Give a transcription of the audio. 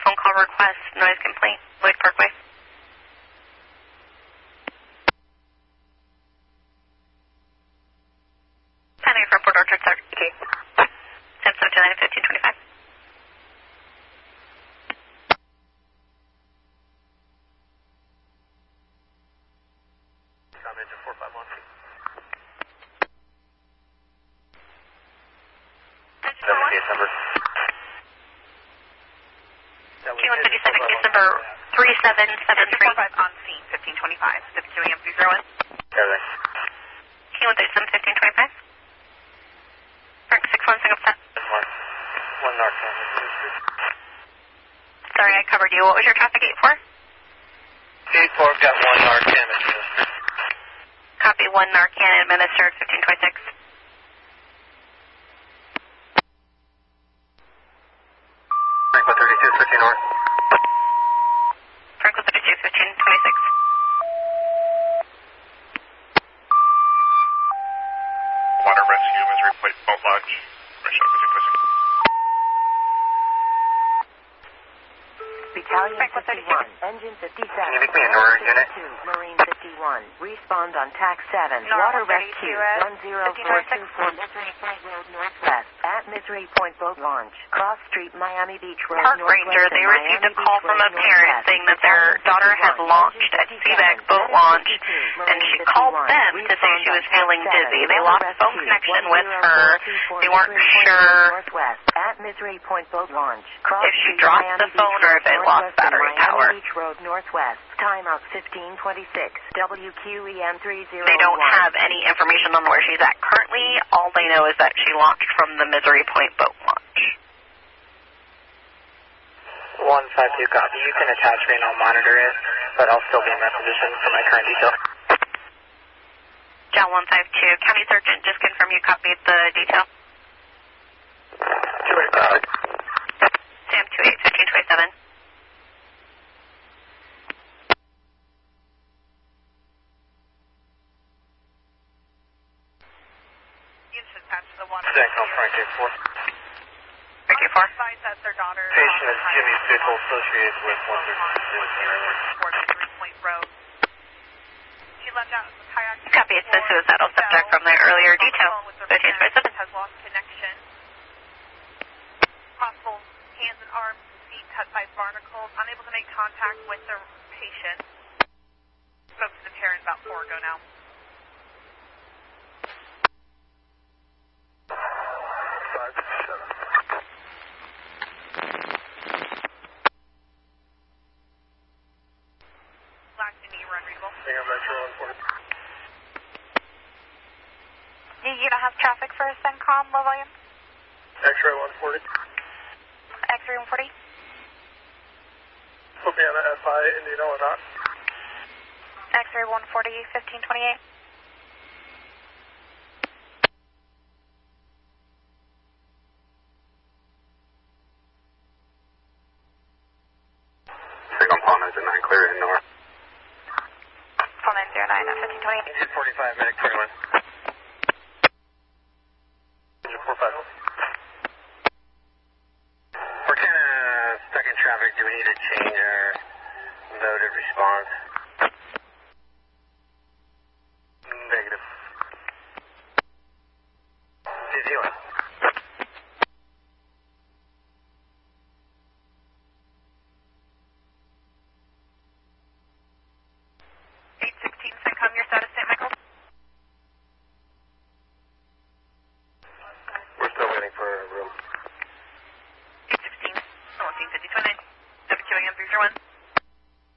phone call request, noise complaint, Lloyd Parkway. Penny from Port Orchard, sir. Okay. 1079-1525. Come into 451. Q157, case number 3773. 45 on scene, 1525, 52 AM 301. Q137, 1525. Frank 61, single set. One Narcan. Sorry, I covered you. What was your traffic 84? 84, got one Narcan administered. Copy, 1 Narcan administered, 1526. Franklin 32, switching north. Franklin 32, 1526. Water rescue, Missouri Plate, Boat Lodge. Russia, 1526. Battalion 51, Engine 57, Can you make me a Northern unit? 52, Marine 51, respond on TAC 7, Water Rescue 10424 Missouri Point Road Northwest, at Missouri Point Boat Launch, Cross Street, Miami Beach Road Park Northwest. Ranger, they and received a Miami call Beach from a Road parent Northwest. saying that their daughter had launched at Seaback Boat Launch, and she called them to say she was feeling dizzy. They lost phone connection with her. They weren't sure Northwest, at Missouri Point Boat Launch, if she dropped the phone or if it lost battery power. Miami Beach Road Northwest, timeout 1526, WQEM 301. They don't have any information on where she's at currently. All they know is that she launched from the Missouri Point Boat Launch. 152, copy. You can attach me and I'll monitor it, but I'll still be in my position for my current detail. John 152, County Surgeon, just confirm you copied the detail. 285. Sam 28, 1527. Jackson Frank 84. Frank 84. Advise that their daughter... Patient is Jimmy Bickle, associated with 132 Point Road. She left out the kayak... Copy, it's the suicidal subject from the earlier detail. 1527. Has lost connection. Possible hands and arms and feet cut by barnacles. Unable to make contact with the patient. Spoke to the parent about 4 ago now. You don't have traffic for CENTCOM, low volume? X-ray 140. X-ray 140. Put me on an FI, Indian or not. X-ray 140, 1528. Signal Paul 909, clear in north. Paul 909 at 1528. 45 minute clearance. 450. We're kind of stuck in traffic. Do we need to change our mode of response?